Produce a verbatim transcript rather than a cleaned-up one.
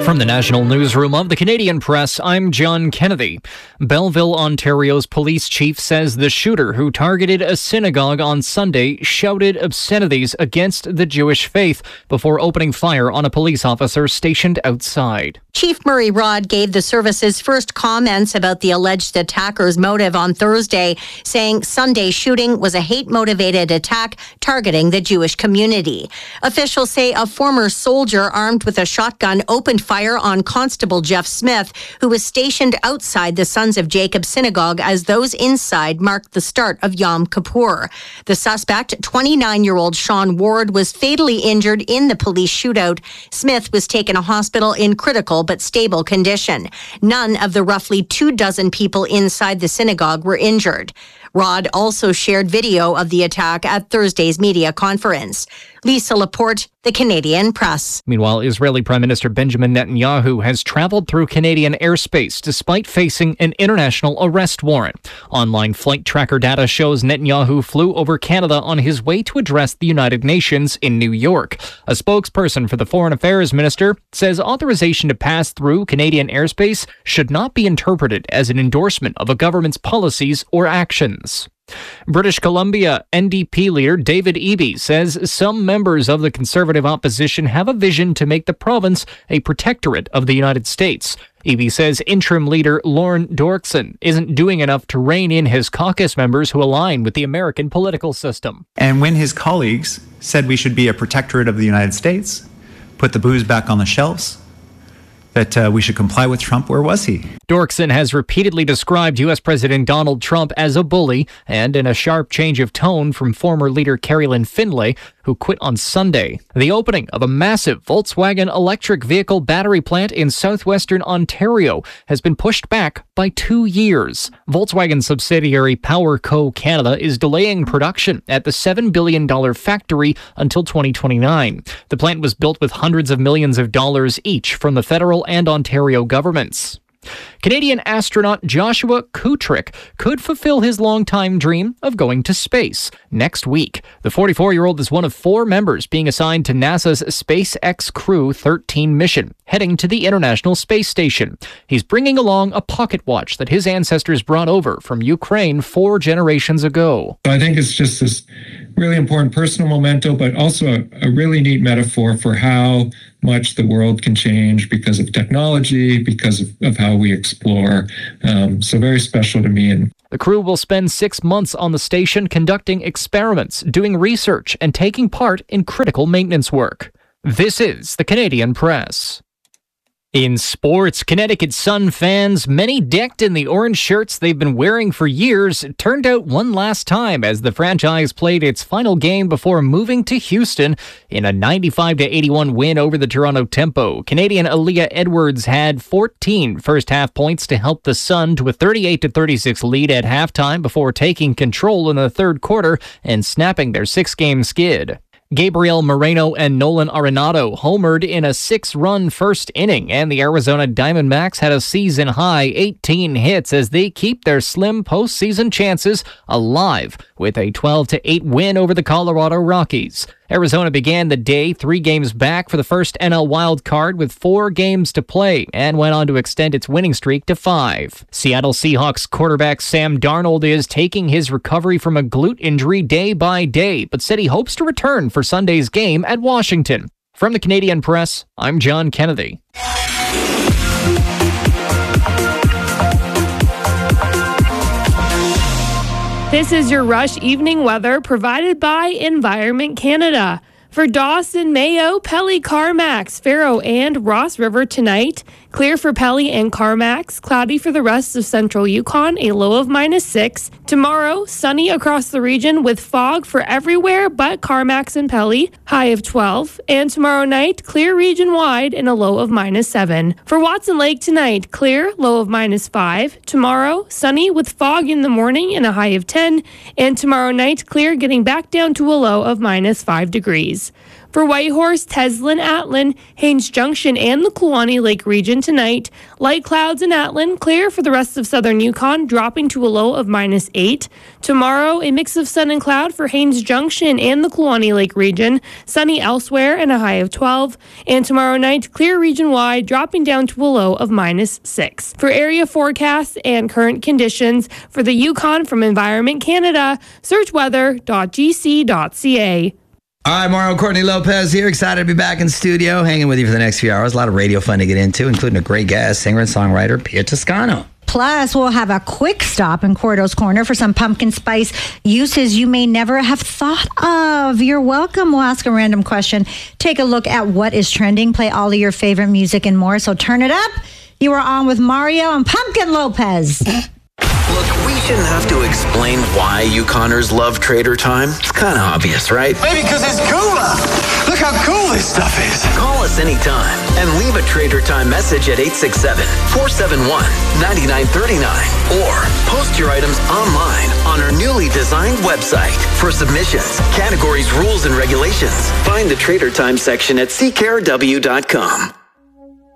From the National Newsroom of the Canadian Press, I'm John Kennedy. Belleville, Ontario's police chief says the shooter who targeted a synagogue on Sunday shouted obscenities against the Jewish faith before opening fire on a police officer stationed outside. Chief Murray Rod gave the service's first comments about the alleged attacker's motive on Thursday, saying Sunday's shooting was a hate-motivated attack targeting the Jewish community. Officials say a former soldier armed with a shotgun opened fire on Constable Jeff Smith, who was stationed outside the Sons of Jacob synagogue as those inside marked the start of Yom Kippur. The suspect, twenty-nine-year-old Sean Ward, was fatally injured in the police shootout. Smith was taken to hospital in critical but stable condition. None of the roughly two dozen people inside the synagogue were injured. Rod also shared video of the attack at Thursday's media conference. Lisa Laporte, The Canadian Press. Meanwhile, Israeli Prime Minister Benjamin Netanyahu has traveled through Canadian airspace despite facing an international arrest warrant. Online flight tracker data shows Netanyahu flew over Canada on his way to address the United Nations in New York. A spokesperson for the Foreign Affairs Minister says authorization to pass through Canadian airspace should not be interpreted as an endorsement of a government's policies or actions. British Columbia N D P leader David Eby says some members of the Conservative opposition have a vision to make the province a protectorate of the United States. Eby says interim leader Lorne Dorkson isn't doing enough to rein in his caucus members who align with the American political system. And when his colleagues said we should be a protectorate of the United States, put the booze back on the shelves, that uh, we should comply with Trump, where was he? Dorkson has repeatedly described U S President Donald Trump as a bully, and in a sharp change of tone from former leader Carolyn Findlay, who quit on Sunday. The opening of a massive Volkswagen electric vehicle battery plant in southwestern Ontario has been pushed back by two years. Volkswagen subsidiary PowerCo Canada is delaying production at the seven billion dollars factory until twenty twenty-nine. The plant was built with hundreds of millions of dollars each from the federal and Ontario governments. Canadian astronaut Joshua Kutrick could fulfill his longtime dream of going to space next week. The forty-four-year-old is one of four members being assigned to NASA's SpaceX Crew thirteen mission, heading to the International Space Station. He's bringing along a pocket watch that his ancestors brought over from Ukraine four generations ago. I think it's just this really important personal memento, but also a, a really neat metaphor for how much the world can change because of technology, because of, of how we explore. Um, so very special to me. And the crew will spend six months on the station conducting experiments, doing research, and taking part in critical maintenance work. This is the Canadian Press. In sports, Connecticut Sun fans, many decked in the orange shirts they've been wearing for years, turned out one last time as the franchise played its final game before moving to Houston in a ninety-five to eighty-one win over the Toronto Tempo. Canadian Aaliyah Edwards had fourteen first-half points to help the Sun to a thirty-eight to thirty-six lead at halftime before taking control in the third quarter and snapping their six-game skid. Gabriel Moreno and Nolan Arenado homered in a six-run first inning, and the Arizona Diamondbacks had a season-high eighteen hits as they keep their slim postseason chances alive with a twelve to eight win over the Colorado Rockies. Arizona began the day three games back for the first N L wild card with four games to play and went on to extend its winning streak to five. Seattle Seahawks quarterback Sam Darnold is taking his recovery from a glute injury day by day, but said he hopes to return for Sunday's game at Washington. From the Canadian Press, I'm John Kennedy. This is your Rush Evening Weather provided by Environment Canada. For Dawson, Mayo, Pelly, Carmax, Faro, and Ross River tonight, clear for Pelly and Carmax, cloudy for the rest of central Yukon, a low of minus six. Tomorrow, sunny across the region with fog for everywhere but Carmax and Pelly, high of twelve. And tomorrow night, clear region-wide and a low of minus seven. For Watson Lake tonight, clear, low of minus five. Tomorrow, sunny with fog in the morning and a high of ten. And tomorrow night, clear, getting back down to a low of minus five degrees. For Whitehorse, Teslin, Atlin, Haines Junction, and the Kluane Lake region tonight. Light clouds in Atlin, clear for the rest of southern Yukon, dropping to a low of minus eight. Tomorrow, a mix of sun and cloud for Haines Junction and the Kluane Lake region. Sunny elsewhere and a high of twelve. And tomorrow night, clear region-wide, dropping down to a low of minus six. For area forecasts and current conditions for the Yukon from Environment Canada, search weather dot g c dot c a. All right, Mario Courtney Lopez here. Excited to be back in studio, hanging with you for the next few hours. A lot of radio fun to get into, including a great guest, singer and songwriter, Pia Toscano. Plus, we'll have a quick stop in Cordo's Corner for some pumpkin spice uses you may never have thought of. You're welcome. We'll ask a random question, take a look at what is trending, play all of your favorite music and more. So turn it up. You are on with Mario and Pumpkin Lopez. Look, we shouldn't have to explain why Yukoners love Trader Time. It's kind of obvious, right? Maybe because it's cooler. Look how cool this stuff is. Call us anytime and leave a Trader Time message at eight six seven, four seven one, nine nine three nine or post your items online on our newly designed website. For submissions, categories, rules, and regulations, find the Trader Time section at c care w dot com.